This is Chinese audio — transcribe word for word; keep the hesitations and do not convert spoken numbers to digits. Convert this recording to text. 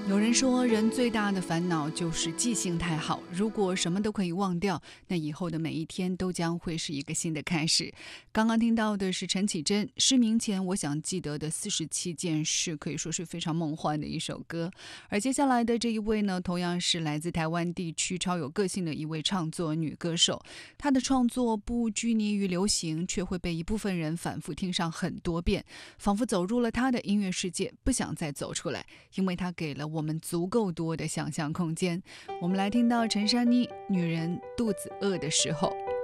有人说，人最大的烦恼就是记性太好。如果什么都可以忘掉，那以后的每一天都将会是一个新的开始。刚刚听到的是陈绮贞失明前我想记得的四十七件事，可以说是非常梦幻的一首歌。而接下来的这一位呢，同样是来自台湾地区超有个性的一位唱作女歌手。她的创作不拘泥于流行，却会被一部分人反复听上很多遍，仿佛走入了她的音乐世界，不想再走出来，因为她给了我们足够多的想象空间。我们来听到陈珊妮《女人肚子饿的时候》。